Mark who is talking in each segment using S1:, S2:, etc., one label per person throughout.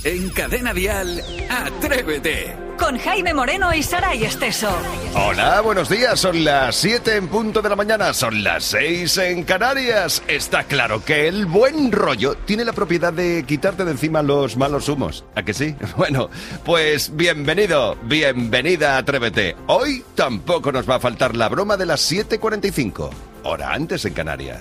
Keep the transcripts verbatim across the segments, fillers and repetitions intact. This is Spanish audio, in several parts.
S1: En Cadena Dial, Atrévete.
S2: Con Jaime Moreno y Saray Esteso.
S3: Hola, buenos días. Son las siete en punto de la mañana. Son las seis en Canarias. Está claro que el buen rollo tiene la propiedad de quitarte de encima los malos humos. ¿A que sí? Bueno, pues bienvenido, bienvenida a Atrévete. Hoy tampoco nos va a faltar la broma de las siete cuarenta y cinco. Hora antes en Canarias.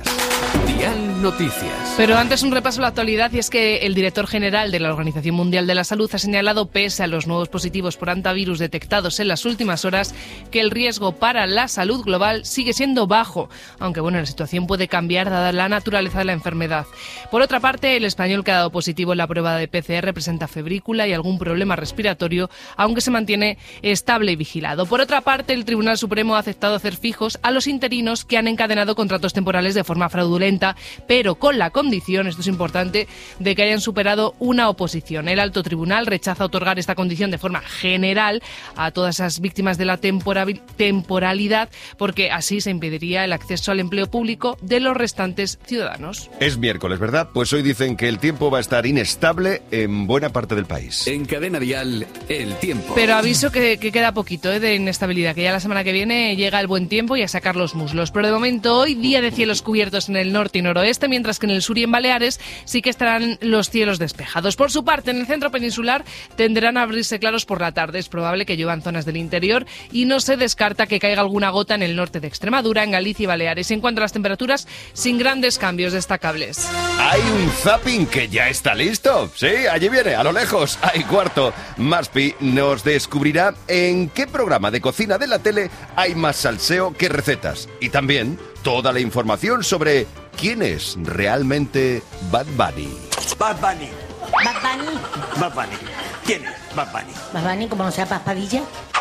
S1: Dial Noticias.
S4: Pero antes un repaso a la actualidad, y es que el director general de la Organización Mundial de la Salud ha señalado, pese a los nuevos positivos por hantavirus detectados en las últimas horas, que el riesgo para la salud global sigue siendo bajo, aunque bueno, la situación puede cambiar dada la naturaleza de la enfermedad. Por otra parte, el español que ha dado positivo en la prueba de P C R presenta febrícula y algún problema respiratorio, aunque se mantiene estable y vigilado. Por otra parte, el Tribunal Supremo ha aceptado hacer fijos a los interinos que han encadenado contratos temporales de forma fraudulenta, pero con la condición, esto es importante, de que hayan superado una oposición. El alto tribunal rechaza otorgar esta condición de forma general a todas esas víctimas de la temporalidad, porque así se impediría el acceso al empleo público de los restantes ciudadanos.
S3: Es miércoles, ¿verdad? Pues hoy dicen que el tiempo va a estar inestable en buena parte del país.
S1: En Cadena Dial, el tiempo.
S4: Pero aviso que, que queda poquito ¿eh? de inestabilidad, que ya la semana que viene llega el buen tiempo y a sacar los muslos. Pero de momento hoy día de cielos cubiertos en el norte y noroeste, mientras que en el sur y en Baleares sí que estarán los cielos despejados. Por su parte, en el centro peninsular tenderán a abrirse claros por la tarde. Es probable que llueva en zonas del interior y no se descarta que caiga alguna gota en el norte de Extremadura, en Galicia y Baleares. En cuanto a las temperaturas, sin grandes cambios destacables.
S3: Hay un zapping que ya está listo. Sí, allí viene, a lo lejos. Hay cuarto. Maspi nos descubrirá en qué programa de cocina de la tele hay más salseo que recetas. Y también toda la información sobre quién es realmente Bad Bunny.
S5: Bad Bunny.
S6: Bad Bunny.
S5: Bad Bunny. ¿Quién es Bad Bunny?
S6: Bad Bunny, como no sea Paspadilla.